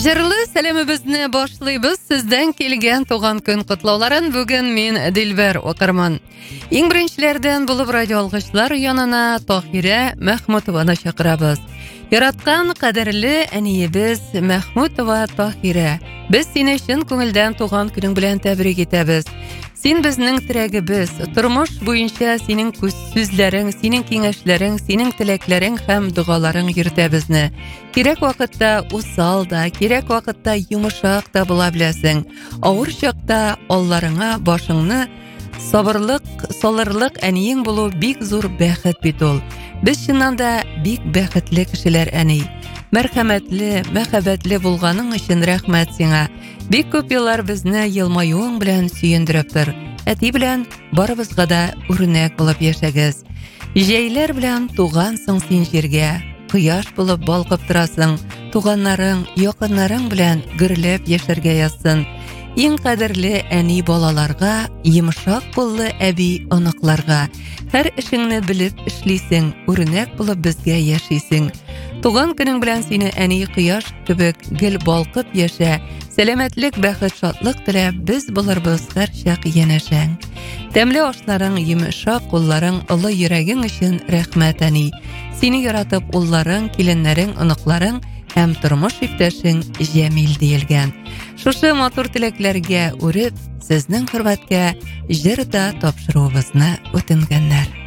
Җырлы сәламебезне башлыйбыз. Сездән килгән туган көн котлауларын бүген мин Дилбәр укырмын. Иң беренчеләрдән булып радио алгычлар янына Таһирә Мәхмүтованы чакырабыз. Яраткан кадерле әниебез Мәхмүтова Таһирә, без сине чын күңелдән туган көнең белән тәбрик итәбез. Син безнең терәгебез, тормыш буенча синең күз сүзләрең, синең киңәшләрең, синең теләкләрең һәм дугаларың йөртә безне. Кирәк вакытта усал да, кирәк вакытта йомшак та була беләсең. Авыр чакта алларыңа башыңны сабырлык, салырлык әниең булу бик зур бәхет бит ул. Без чыннан да бик бәхетле кешеләр, әни. Мәрхәмәтле, мәхәббәтле булганың өчен рәхмәт сиңа. Бик күп еллар безне елмаюың белән сөендереп тор. Әти белән барыбызга да үрнәк булып яшәгез. Җәйләр белән тугансың син җиргә. Кояш булып балкып торасың. Туганнарың, якыннарың белән гөрләп яшәргә язсын. Иң кадерле әни балаларга, йомшак куллы әби оныкларга. Һәр эшеңне белеп эшлисең, үрнәк булып безгә яшисең. Туган көнең белән сине әни кояш кебек гел балкып яшә. Сәламәтлек, бәхет, шатлык теләп без булырбыз һәрчак янәшәң. Тәмле ашларың, йомшак кулларың, олы йөрәгең өчен рәхмәт, әни. Сине яратып улларың, киленнәрең, оныкларың һәм тормыш иптәшең Җәмил диелгән. Шушы матур теләкләргә үреп, сезнең хөрмәткә җыр да тапшыруыбызны үтенгәннәр.